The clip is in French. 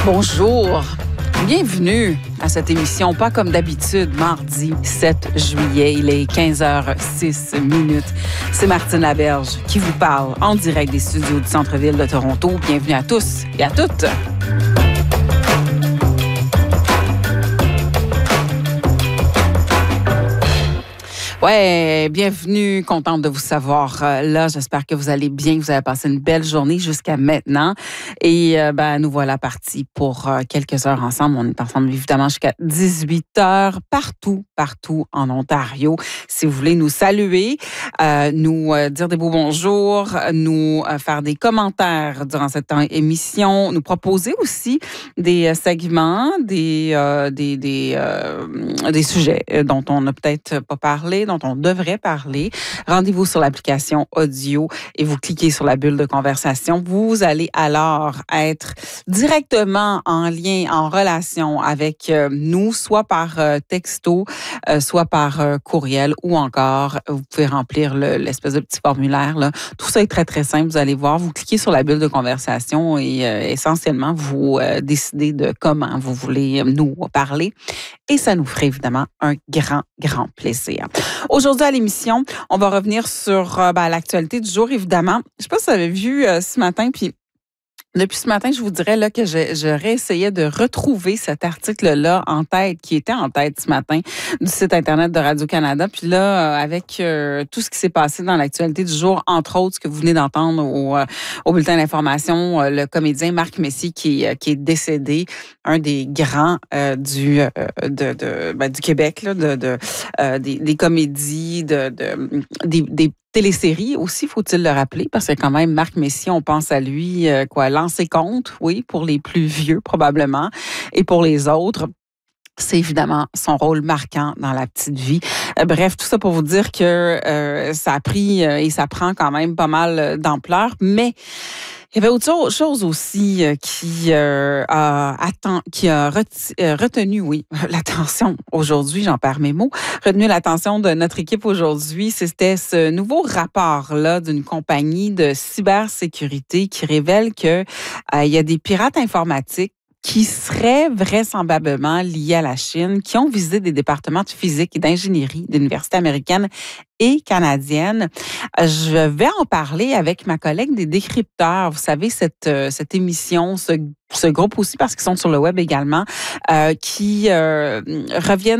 Bonjour, bienvenue à cette émission, pas comme d'habitude, mardi 7 juillet, il est 15h06. C'est Martine Laberge qui vous parle en direct des studios du centre-ville de Toronto. Bienvenue à tous et à toutes. Ouais, bienvenue, contente de vous savoir là. J'espère que vous allez bien, que vous avez passé une belle journée jusqu'à maintenant. Et nous voilà partis pour quelques heures ensemble. On est ensemble évidemment jusqu'à 18h partout en Ontario. Si vous voulez nous saluer, nous dire des beaux bonjours, nous faire des commentaires durant cette émission, nous proposer aussi des segments, des sujets dont on n'a peut-être pas parlé, dont on devrait parler. Rendez-vous sur l'application audio et vous cliquez sur la bulle de conversation. Vous allez alors être directement en lien, en relation avec nous, soit par texto, soit par courriel ou encore, vous pouvez remplir l'espèce de petit formulaire, là. Tout ça est très, très simple. Vous allez voir, vous cliquez sur la bulle de conversation et essentiellement, vous décidez de comment vous voulez nous parler. Et ça nous ferait évidemment un grand plaisir. Aujourd'hui à l'émission, on va revenir sur l'actualité du jour, évidemment. Je ne sais pas si vous avez vu ce matin, puis depuis ce matin, je vous dirais là, que je réessayais de retrouver cet article-là en tête, qui était en tête ce matin du site Internet de Radio-Canada. Puis là, avec tout ce qui s'est passé dans l'actualité du jour, entre autres, ce que vous venez d'entendre au bulletin d'information, le comédien Marc Messier qui est décédé, un des grands du Québec, là, des comédies, des téléséries aussi, faut-il le rappeler, parce que quand même, Marc Messier, on pense à lui, lancer compte, oui, pour les plus vieux probablement, et pour les autres, c'est évidemment son rôle marquant dans La Petite Vie. Bref, tout ça pour vous dire que ça a pris et ça prend quand même pas mal d'ampleur, mais il y avait autre chose aussi qui a retenu, l'attention aujourd'hui, j'en perds mes mots, retenu l'attention de notre équipe aujourd'hui. C'était ce nouveau rapport-là d'une compagnie de cybersécurité qui révèle que il y a des pirates informatiques qui seraient vraisemblablement liés à la Chine, qui ont visité des départements de physique et d'ingénierie d'universités américaines et canadiennes. Je vais en parler avec ma collègue des décrypteurs. Vous savez, cette émission, ce groupe aussi, parce qu'ils sont sur le web également, qui reviennent